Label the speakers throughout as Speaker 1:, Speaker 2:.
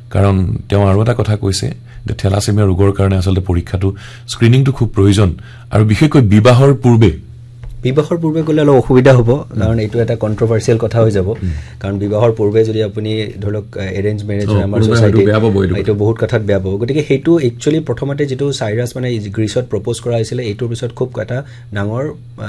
Speaker 1: কাৰণ তেওঁ আৰু এটা কথা কৈছে যে থ্যালাসেমিয়া ৰোগৰ কাৰণে আসলে পৰীক্ষাটো স্ক্ৰিনিংটো খুব প্ৰয়োজন আৰু বিশেষকৈ বিবাহৰ পূৰ্বে
Speaker 2: গ'লে অলপ অসুবিধা হ'ব কাৰণ এইটো এটা কন্ট্ৰভাৰ্চিয়েল কথা হৈ যাব কাৰণ বিবাহৰ পূৰ্বে যদি আপুনি ধৰক এৰেঞ্জ মেৰেজ আমাৰ সোসাইটি এইটো বহুত কথাত বেয়া হ'ব গতিকে সেইটো একচুয়ালি প্ৰথমতে যেটো সাইৰাছ মানে গ্ৰীচত প্ৰপ'জ কৰা হৈছিল এইটোৰ পিছত খুব এটা ডাঙৰ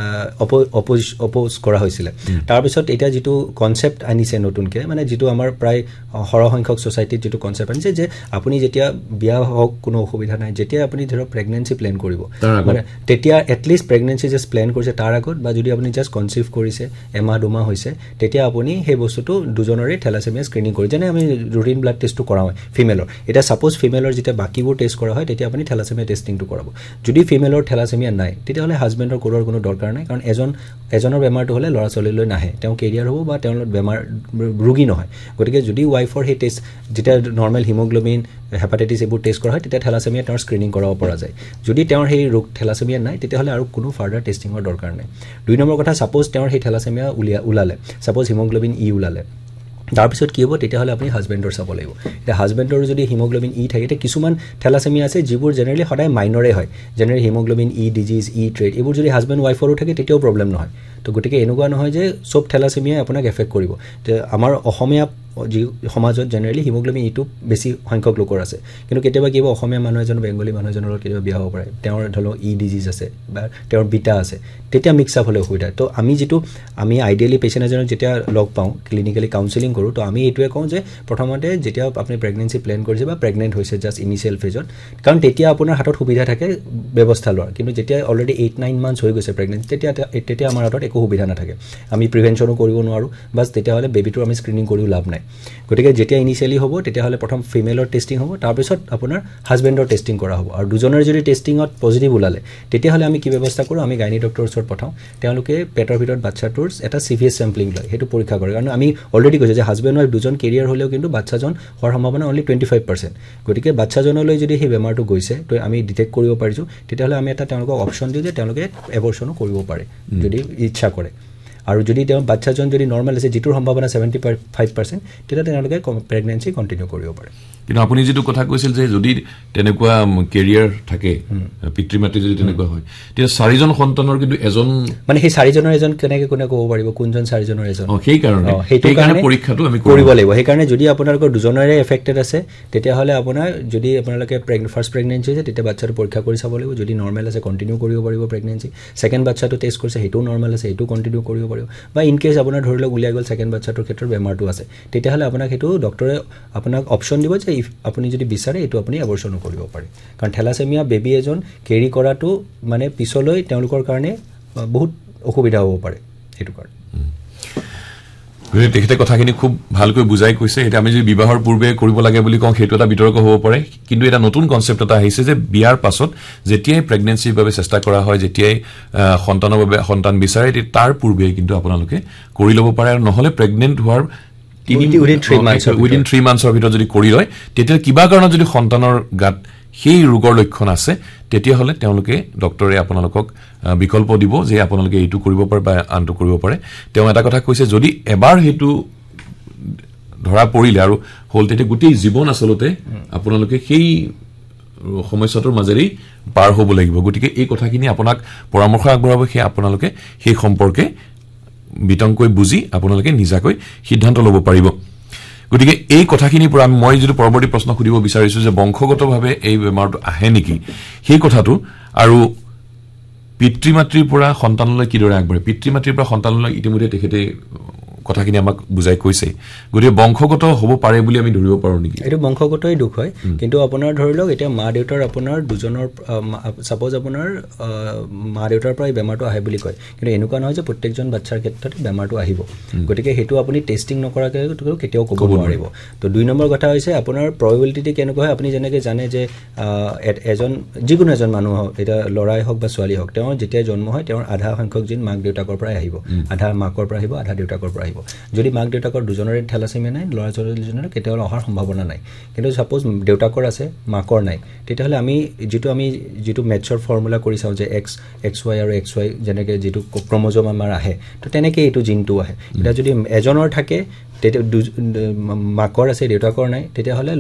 Speaker 2: অপোজ কৰা হৈছিল তাৰ পিছত এটা যেটো কনসেপ্ট আনিছে নতুনকে মানে যেটো আমাৰ প্ৰায় হৰসংখ্যক সোসাইটিত যেটো কনসেপ্ট আনিছে যে আপুনি যেতিয়া বিয়া হওক কোনো অসুবিধা নাই যেতিয়া আপুনি ধৰক প্ৰেগনেন্সি প্ল্যান কৰিব মানে তেতিয়া এটলিষ্ট প্ৰেগনেন্সি জাস্ট প্ল্যান কৰিছে তাৰ বা যদি আপুনি জাস্ট কনসিভ কৰিছে এমাহ দুমাহ হৈছে তেতিয়া আপুনি সেই বস্তুটো দুজনৰে থ্যালাসেমিয়া স্ক্ৰিনিং কৰি যেনে আমি ৰুটিন ব্লাড টেষ্টটো কৰা হয় ফিমেলৰ এটা সাপোজ ফিমেলৰ যেতিয়া বাকিবোৰ টেষ্ট কৰা হয় তেতিয়া আপুনি থ্যালাসেমিয়া টেষ্টিংটো কৰাব যদি ফিমেলৰ থ্যালাসেমিয়া নাই তেতিয়া হলে হাজবেণ্ডৰ কোৰৰ কোনো দৰকাৰ নাই কাৰণ এজনৰ বেমাৰটো হলে ল'ৰা ছোৱালীলৈ নাহে তেওঁ কেৰিয়াৰ হ'ব বা তেওঁৰ বেমাৰ ৰোগী নহয় গতিকে যদি ওয়াইফৰ সেই টেষ্ট যেতিয়া নৰ্মেল হিমোগ্লোবিন হেপাটাইটিছ এইবোৰ টেষ্ট কৰা হয় তেতিয়া থ্যালাসেমিয়া তেওঁৰ স্ক্ৰিনিং কৰাব পৰা যায় যদি তেওঁৰ সেই ৰোগ থ্যালাসেমিয়া নাই তেতিয়া হলে আৰু কোনো ফাৰ্ডাৰ টেষ্টিংৰ দৰকাৰ নাই দুই নম্বৰ কথা সাপোজ তেওঁৰ সেই থ্যালাসেমিয়া ওলালে সাপোজ হিমোগ্লোবিন ই ওলালে তাৰপিছত কি হ'ব তেতিয়া হলে আপুনি হাজবেণ্ডৰ চাব লাগিব এটা হাজবেণ্ডৰ যদি হিমোগ্লোবিন ই থাকে এটা কিছুমান থ্যালাসেমিয়া আছে যিবোৰ জেনাৰেলি সদায় মাইনৰে হয় জেনাৰেলি হিমোগ্লোবিন ই ডিজিজ ই ট্ৰেড এইবোৰ যদি হাজবেণ্ড ওয়াইফৰো থাকে তেতিয়াও প্ৰবলেম নহয় তো গতিকে এনেকুৱা নহয় যে সব থ্যালাসেমিয়া আপোনাক এফেক্ট কৰিব তে আমাৰ অসমীয়া সমাজত জেনাৰেলি হিমোগ্লোবিন ইটো বেছি সংখ্যক লোকৰ আছে কিন্তু কেতিয়াবা কিবা অসমীয়া মানুহ এজন বেংগলী মানুহ এজনৰ লগত কেতিয়াবা বিয়া হ'ব পাৰে তেওঁৰ ধৰক ই ডিজিজ আছে বা তেওঁৰ বিটা আছে তেতিয়া মিক্স আপ হ'লে অসুবিধা তো আমি আইডিয়ালি পেশেন্ট এজনক যেতিয়া লগ পাওঁ ক্লিনিক্যালি কাউন্সেলিং কৰোঁ তো আমি এইটোৱে কওঁ যে প্ৰথমতে যেতিয়া আপুনি প্ৰেগনেন্সি প্ল্যান কৰিছে বা প্ৰেগনেন্ট হৈছে জাস্ট ইনিশিয়েল ফেজত কাৰণ তেতিয়া আপোনাৰ হাতত সুবিধা থাকে ব্যৱস্থা লোৱাৰ কিন্তু যেতিয়া অলৰেডি 8-9 মান্থছ হৈ গৈছে প্ৰেগনেন্সি তেতিয়া আমাৰ হাতত একো সুবিধা নাথাকে আমি প্ৰিভেনশ্যনো কৰিব নোৱাৰোঁ বাছ তেতিয়াহ'লে বেবিটোৰ আমি স্ক্ৰিনিং কৰিও লাভ নাই গতিকে যেতিয়া ইনিশিয়ালি হ'ব তেতিয়াহ'লে প্ৰথম ফিমেলৰ টেষ্টিং হ'ব তাৰপিছত আপোনাৰ হাজবেণ্ডৰ টেষ্টিং কৰা হ'ব আৰু দুজনৰ যদি টেষ্টিঙত পজিটিভ ওলালে তেতিয়াহ'লে আমি কি ব্যৱস্থা কৰোঁ আমি গাইনী ডক্টৰৰ ওচৰত পঠাওঁ তেওঁলোকে পেটৰ ভিতৰত বাচ্চাটোৰ এটা সিভিএছ চেম্পলিং লয় সেইটো পৰীক্ষা কৰে কাৰণ আমি অলৰেডি কৈছোঁ যে হাজবেণ্ড ওয়াইফ দুজন কেৰিয়াৰ হ'লেও কিন্তু বাচ্চাজন হোৱাৰ সম্ভাৱনা অনলি 25% গতিকে বাচ্চাজনলৈ যদি সেই বেমাৰটো গৈছে তো আমি ডিটেক্ট কৰিব পাৰিছোঁ তেতিয়াহ'লে আমি এটা তেওঁলোকক অপশ্যন দিওঁ যে তেওঁলোকে এবৰ্চনো কৰিব পাৰে যদি ইচ্ছা কৰে আৰু যদি তেওঁ বাচ্চাজন যদি নৰ্মেল আছে যেটোৰ সম্ভাৱনা 75% তেতিয়া তেওঁলোকে প্ৰেগনেন্সি কন্টিনিউ কৰিব পাৰে
Speaker 1: কিন্তু আপুনি যেটো কথা কৈছিল যে যদি তেনেকুৱা কেৰিয়াৰ থাকে পিতৃ-মাতৃ যদি তেনেকুৱা হয় তেতিয়া চাৰিজন সন্তানৰ কিন্তু এজন
Speaker 2: মানে সেই চাৰিজনৰ এজন কেনেকৈ কোনে ক'ব পাৰিব কোনজন চাৰিজনৰ এজন
Speaker 1: সেই কাৰণে পৰীক্ষাটো আমি
Speaker 2: কৰিব লাগিব সেই কাৰণে যদি আপোনালোকৰ দুজনৰে এফেক্টেড আছে তেতিয়াহ'লে আপোনাৰ যদি আপোনালোকে ফাৰ্ষ্ট প্ৰেগনেন্সি আছে তেতিয়া বাচ্চাটো পৰীক্ষা কৰি চাব লাগিব যদি নৰ্মেল আছে কন্টিনিউ কৰিব পাৰিব প্ৰেগনেন্সি সেকেন্ড বাচ্চাটো টেষ্ট কৰিছে সেইটো নৰ্মেল আছে সেইটো কন্টিনিউ কৰিব পাৰিব বা ইন কেছ আপোনাৰ ধৰি লওক উলিয়াই গ'ল সেকেন্ড বাচ্চাটোৰ ক্ষেত্ৰত বেমাৰটো আছে তেতিয়াহ'লে আপোনাক সেইটো ডক্টৰে আপোনাক অপশ্যন দিব যে আপুনি যদি বিচাৰে এইটো আপুনি এবৰ্চনো কৰিব পাৰে কাৰণ থ্যালাসেমিয়া বেবী এজন কেৰি কৰাটো মানে পিছলৈ তেওঁলোকৰ কাৰণে বহুত অসুবিধা হ'ব পাৰে সেইটো কাৰণে
Speaker 1: তেখেতে কথাখিনি খুব ভালকৈ বুজাই কৈছে এটা আমি যদি বিবাহৰ পূৰ্বে কৰিব লাগে বুলি কওঁ সেইটো এটা বিতৰ্ক হ'ব পাৰে কিন্তু এটা নতুন কনসেপ্ট এটা আহিছে যে বিয়াৰ পাছত যেতিয়াই প্ৰেগনেন্সিৰ বাবে চেষ্টা কৰা হয় যেতিয়াই সন্তানৰ বাবে সন্তান বিচাৰে তাৰ পূৰ্বে কিন্তু আপোনালোকে কৰি ল'ব পাৰে আৰু নহলে প্ৰেগনেন্ট হোৱাৰ উইদিন 3 মান্থছৰ ভিতৰত যদি কৰি লয় তেতিয়া কিবা কাৰণত যদি সন্তানৰ গাত সেই ৰোগৰ লক্ষণ আছে তেতিয়াহ'লে তেওঁলোকে ডক্টৰে আপোনালোকক বিকল্প দিব যে আপোনালোকে এইটো কৰিব পাৰে বা আনটো কৰিব পাৰে তেওঁ এটা কথা কৈছে যদি এবাৰ হেতু ধৰা পৰিলে আৰু হল তেতিয়া গোটেই জীৱন আসলতে আপোনালোকে সেই সমস্যাটোৰ মাজেৰে পাৰ হ'ব লাগিব গতিকে এই কথাখিনি আপোনাক পৰামৰ্শ আগবঢ়াব সেই আপোনালোকে সেই সম্পৰ্কে বিতংকৈ বুজি আপোনালোকে নিজাকৈ সিদ্ধান্ত ল'ব পাৰিব গতিকে এই কথাখিনিৰ পৰা মই যদি পৰৱৰ্তী প্ৰশ্ন সুধিব বিচাৰিছো যে বংশগতভাৱে এই বেমাৰটো আহে নেকি সেই কথাটো আৰু পিতৃ-মাতৃৰ পৰা সন্তানলৈ কিদৰে আগবাঢ়ে পিতৃ-মাতৃৰ পৰা সন্তানলৈ ইতিমধ্যে তেখেতে কথাখিনি আমাক বুজাই কৈছে গতিকে বংশগত হ'ব পাৰে বুলি আমি ধৰিব পাৰো নেকি
Speaker 2: এইটো বংশগতই দুখ হয় কিন্তু আপোনাৰ ধৰি লওক এতিয়া মা দেউতাৰ আপোনাৰ দুজনৰ সাপোজ আপোনাৰ মা দেউতাৰ পৰা এই বেমাৰটো আহে বুলি কয় কিন্তু এনেকুৱা নহয় যে প্ৰত্যেকজন বাচ্চাৰ ক্ষেত্ৰত বেমাৰটো আহিব গতিকে হেতু আপুনি টেষ্টিং নকৰাকৈ কেতিয়াও ক'ব নোৱাৰিব তো দুই নম্বৰ কথা হৈছে আপোনাৰ প্ৰবাবিলিটি কেনেকুৱা হয় আপুনি যেনেকৈ জানে যে এজন যিকোনো এজন মানুহ হওক এটা ল'ৰাই হওক বা ছোৱালী হওক তেওঁ যেতিয়া জন্ম হয় তেওঁৰ আধা সংখ্যক জিন মাক দেউতাকৰ পৰা আহিব আধা মাকৰ পৰা আহিব আধা দেউতাকৰ পৰা যদি মাক দেউতাকৰ দুজনৰে থ্যালাসেমিয়া নাই ল'ৰা ছোৱালীজনৰ কেতিয়াও অহাৰ সম্ভাৱনা নাই কিন্তু সাপোজ দেউতাকৰ আছে মাকৰ নাই তেতিয়াহ'লে আমি যিটো মেথছৰ ফৰ্মুলা কৰি চাওঁ যে XY আৰু XY যেনেকৈ যিটো ক্ৰমোজম আমাৰ আহে তো তেনেকৈ এইটো জিনটো আহে এতিয়া যদি এজনৰ থাকে তেতিয়া মাকৰ আছে দেউতাকৰ নাই তেতিয়াহ'লে